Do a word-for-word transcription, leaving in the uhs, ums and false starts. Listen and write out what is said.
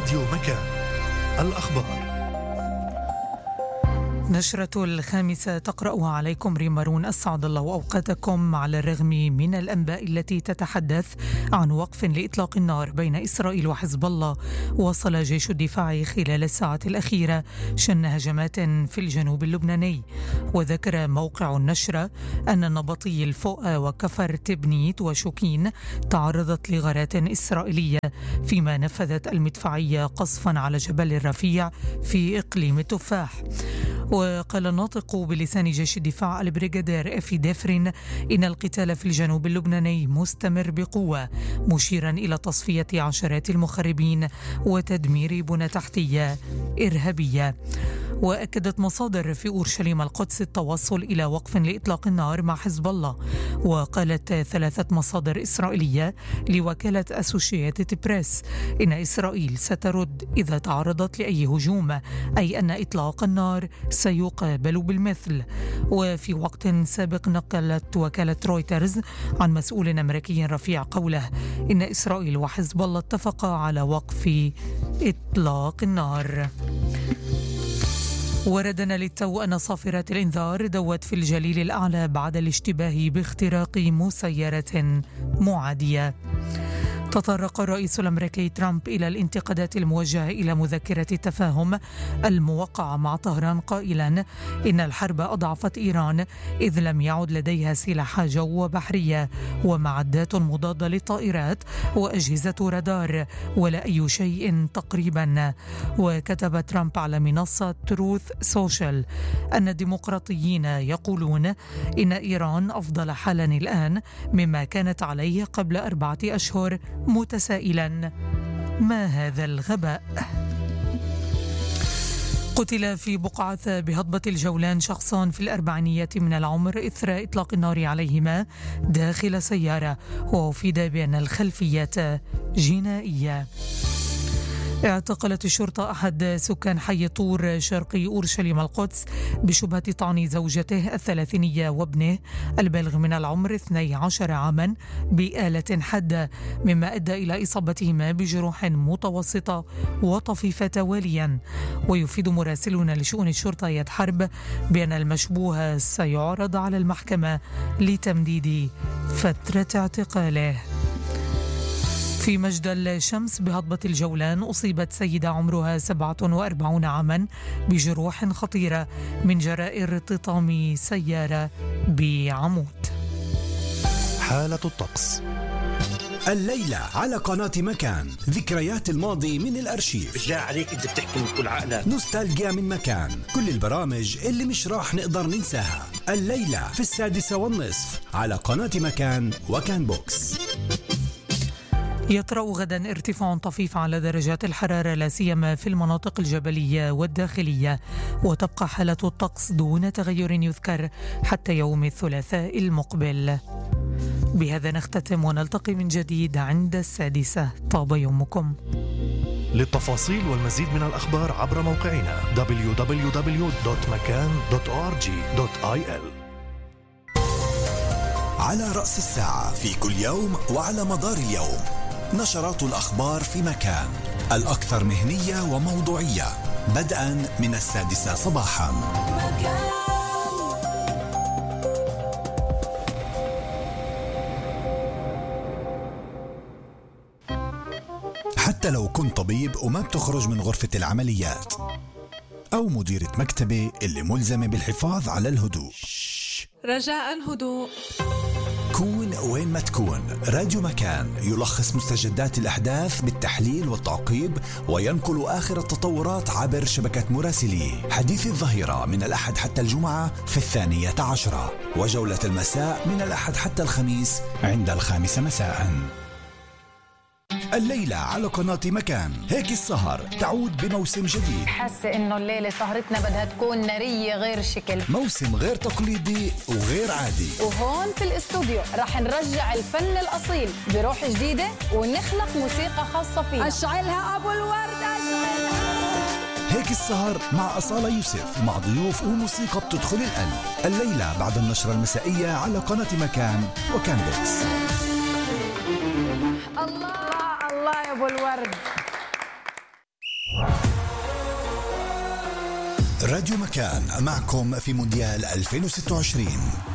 راديو مكان. الأخبار. نشرة الخامسة تقرأها عليكم ريمارون. أسعد الله أوقاتكم. على الرغم من الأنباء التي تتحدث عن وقف لإطلاق النار بين إسرائيل وحزب الله، وصل جيش الدفاع خلال الساعات الأخيرة شن هجمات في الجنوب اللبناني. وذكر موقع النشرة أن النبطي الفؤة وكفر تبنيت وشوكين تعرضت لغارات إسرائيلية، فيما نفذت المدفعية قصفا على جبل الرفيع في إقليم التفاح. وقال الناطق بلسان جيش الدفاع البريغادير إفي ديفرين إن القتال في الجنوب اللبناني مستمر بقوة، مشيرا إلى تصفية عشرات المخربين وتدمير بنى تحتية إرهابية. وأكدت مصادر في أورشليم القدس التوصل إلى وقف لإطلاق النار مع حزب الله. وقالت ثلاثة مصادر إسرائيلية لوكالة أسوشيتد بريس إن إسرائيل سترد إذا تعرضت لأي هجوم، أي أن إطلاق النار سيقابل بالمثل. وفي وقت سابق نقلت وكالة رويترز عن مسؤول أمريكي رفيع قوله إن إسرائيل وحزب الله اتفقا على وقف إطلاق النار. وردنا للتو أن صافرات الإنذار دوت في الجليل الأعلى بعد الاشتباه باختراق مسيرة معادية. تطرق الرئيس الأمريكي ترامب إلى الانتقادات الموجهة إلى مذكرة التفاهم الموقعة مع طهران، قائلا إن الحرب أضعفت إيران إذ لم يعد لديها سلاح جو وبحرية ومعدات مضادة للطائرات وأجهزة رادار ولا أي شيء تقريبا. وكتب ترامب على منصة تروث سوشيال أن الديمقراطيين يقولون إن إيران أفضل حالا الآن مما كانت عليه قبل أربعة أشهر، متسائلا ما هذا الغباء. قتل في بقعة بهضبة الجولان شخصان في الأربعينيات من العمر إثر إطلاق النار عليهما داخل سيارة، وأفيد بأن الخلفيات جنائية. اعتقلت الشرطة أحد سكان حي طور شرقي أورشليم القدس بشبهة طعن زوجته الثلاثينية وابنه البالغ من العمر اثني عشر عاما بآلة حادة، مما أدى إلى إصابتهما بجروح متوسطة وطفيفة تواليا. ويفيد مراسلون لشؤون الشرطة يد حرب بأن المشبوه سيعرض على المحكمة لتمديد فترة اعتقاله. في مجدل الشمس بهضبة الجولان أصيبت سيدة عمرها سبعة وأربعين عاما بجروح خطيرة من جراء ارتطام سيارة بعمود. حالة الطقس الليلة على قناة مكان. ذكريات الماضي من الأرشيف. بالله عليك أنت بتحكي من كل عقلك. نوستالجيا من مكان. كل البرامج اللي مش راح نقدر ننساها الليلة في السادسة والنصف على قناة مكان وكان بوكس. يطرأ غدا ارتفاع طفيف على درجات الحرارة لا سيما في المناطق الجبلية والداخلية، وتبقى حالة الطقس دون تغير يذكر حتى يوم الثلاثاء المقبل. بهذا نختتم ونلتقي من جديد عند السادسة. طاب يومكم. للتفاصيل والمزيد من الأخبار عبر موقعنا دبليو دبليو دبليو دوت مكان دوت أو آر جي دوت آي إل. على رأس الساعة في كل يوم وعلى مدار اليوم نشرات الأخبار في مكان، الأكثر مهنية وموضوعية، بدءا من السادسة صباحا. حتى لو كنت طبيب وما بتخرج من غرفة العمليات، أو مديرة مكتبة اللي ملزمة بالحفاظ على الهدوء، رجاء هدوء. كون وين ما تكون، راديو مكان يلخص مستجدات الأحداث بالتحليل والتعقيب وينقل آخر التطورات عبر شبكة مراسليه. حديث الظهيرة من الأحد حتى الجمعة في الثانية عشرة، وجولة المساء من الأحد حتى الخميس عند الخامسة مساء. الليلة على قناة مكان. هيك السهر تعود بموسم جديد. حاسة إنه الليلة سهرتنا بدها تكون نارية غير شكل، موسم غير تقليدي وغير عادي. وهون في الاستوديو رح نرجع الفن الأصيل بروح جديدة ونخلق موسيقى خاصة فينا. أشعلها أبو الورد، أشعلها. هيك السهر مع أصالة يوسف، مع ضيوف وموسيقى بتدخل القلب. الليلة بعد النشرة المسائية على قناة مكان وكان بوكس. الله الله يا أبو الورد. راديو مكان معكم في مونديال ألفين وستة وعشرين.